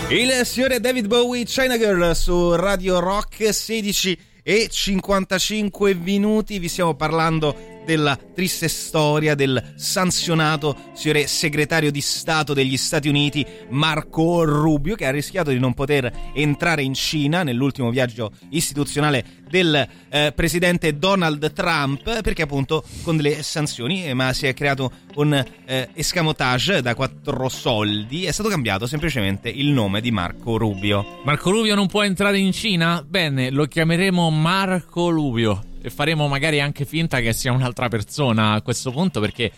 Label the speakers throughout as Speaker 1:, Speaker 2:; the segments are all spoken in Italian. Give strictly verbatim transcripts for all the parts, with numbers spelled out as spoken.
Speaker 1: Il signore David Bowie, China Girl su Radio Rock, sedici e cinquantacinque minuti. Vi stiamo parlando della triste storia del sanzionato signore segretario di Stato degli Stati Uniti Marco Rubio, che ha rischiato di non poter entrare in Cina nell'ultimo viaggio istituzionale del eh, presidente Donald Trump, perché appunto con delle sanzioni, eh, ma si è creato un eh, escamotage da quattro soldi. È stato cambiato semplicemente il nome di Marco Rubio.
Speaker 2: Marco Rubio non può entrare in Cina? Bene, lo chiameremo Marco Rubio e faremo magari anche finta che sia un'altra persona a questo punto, perché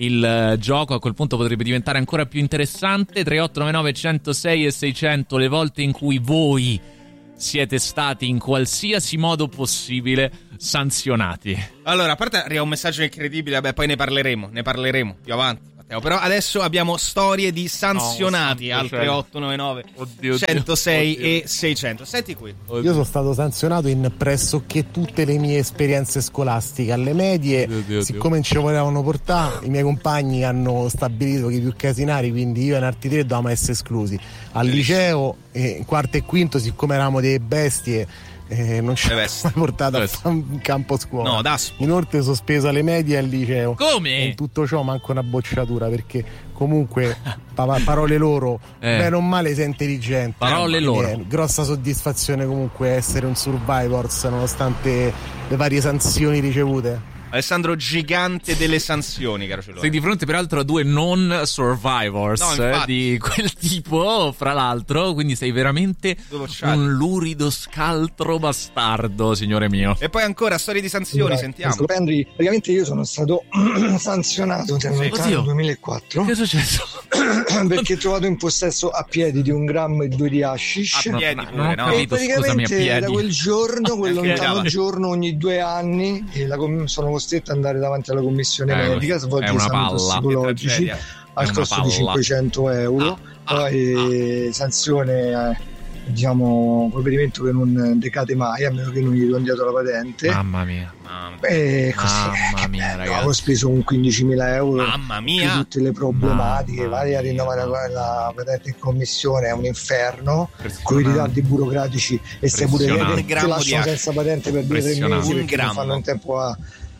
Speaker 2: il gioco a quel punto potrebbe diventare ancora più interessante. Tre otto nove nove uno zero sei e seicento le volte in cui voi siete stati in qualsiasi modo possibile sanzionati.
Speaker 1: Allora, a parte arriva un messaggio incredibile, vabbè, poi ne parleremo, ne parleremo più avanti. Però adesso abbiamo storie di sanzionati no, al tre otto nove nove uno zero sei e seicento. Senti qui.
Speaker 3: Oddio. Io sono stato sanzionato in pressoché tutte le mie esperienze scolastiche. Alle medie, oddio, oddio, siccome non ci volevano portare, i miei compagni hanno stabilito che i più casinari, quindi io e in arti tre dovevamo essere esclusi. Al liceo, in quarto e quinto, siccome eravamo delle bestie, Eh, non ci ho mai portato a fare un campo scuola.
Speaker 1: No,
Speaker 3: inoltre sospeso alle medie e al liceo.
Speaker 2: Come?
Speaker 3: E in tutto ciò manco una bocciatura, perché comunque pa- parole loro, eh. bene o male sei intelligente.
Speaker 2: Parole eh, loro.
Speaker 3: È grossa soddisfazione comunque essere un Survivors nonostante le varie sanzioni ricevute.
Speaker 1: Alessandro, gigante delle sanzioni, caro Celone.
Speaker 2: Sei di fronte peraltro a due non survivors
Speaker 1: no,
Speaker 2: eh, di quel tipo, fra l'altro, quindi sei veramente un lurido scaltro bastardo, signore mio.
Speaker 1: E poi ancora storie di sanzioni, allora, sentiamo.
Speaker 4: Prendi, praticamente io sono stato sanzionato nel sì. duemilaquattro.
Speaker 2: Che è successo?
Speaker 4: Perché ho trovato in possesso a piedi di un grammo e due di hashish.
Speaker 1: A piedi pure,
Speaker 2: non ho
Speaker 1: no?
Speaker 2: capito,
Speaker 4: e
Speaker 2: scusami, a piedi.
Speaker 4: Da quel giorno, quel lontano giorno, ogni due anni, e la com- sono costretto ad andare davanti alla commissione eh, medica, svolgere esami tossicologici al costo di cinquecento euro. Ah, poi ah, sanzione, eh, diciamo, provvedimento che non decade mai, a meno che non gli do indietro la patente.
Speaker 2: Mamma mia, mamma mia.
Speaker 4: E così,
Speaker 2: mamma mia, ragazzi.
Speaker 4: Avevo speso un quindicimila euro.
Speaker 1: Mamma mia.
Speaker 4: Tutte le problematiche, vai a rinnovare la, la patente in commissione, è un inferno, con i ritardi burocratici, e se pure ti lasciano senza patente per due o tre mesi perché non fanno in tempo a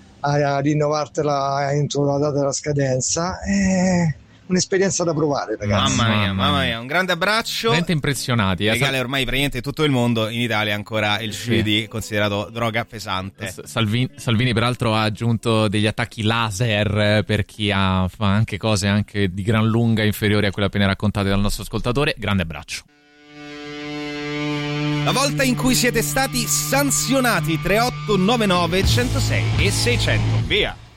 Speaker 4: a rinnovartela entro la data della scadenza. È un'esperienza da provare, ragazzi.
Speaker 1: Mamma mia, mamma mia, un grande abbraccio.
Speaker 2: Veramente impressionati.
Speaker 1: Legale ormai praticamente tutto il mondo, in Italia ancora il C B D considerato droga pesante.
Speaker 2: Salvini, Salvini peraltro ha aggiunto degli attacchi laser per chi ha, fa anche cose anche di gran lunga inferiori a quelle appena raccontate dal nostro ascoltatore. Grande abbraccio.
Speaker 1: La volta in cui siete stati sanzionati. Tre otto nove nove uno zero sei e seicento. Via.